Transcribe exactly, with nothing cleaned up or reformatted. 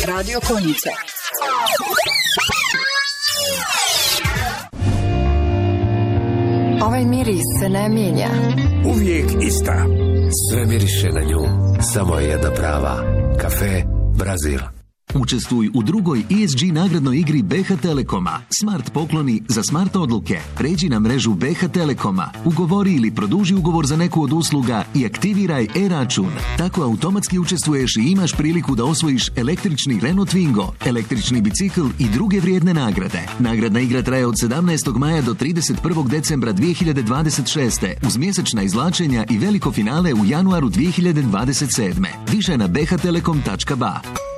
Radio Konjica. Ovaj miris se ne mijenja. Uvijek ista. Sve miriše na nju. Samo je jedna prava. Kafe Brazil. Učestvuj u drugoj E S G nagradnoj igri B H Telekoma. Smart pokloni za smart odluke. Pređi na mrežu B H Telekoma. Ugovori ili produži ugovor za neku od usluga i aktiviraj e-račun. Tako automatski učestvuješ i imaš priliku da osvojiš električni Renault Twingo, električni bicikl i druge vrijedne nagrade. Nagradna igra traje od sedamnaestog maja do trideset prvog decembra dvije hiljade dvadeset šeste uz mjesečna izvlačenja i veliko finale u januaru dvije hiljade dvadeset sedme. Više na b h telekom tačka b a.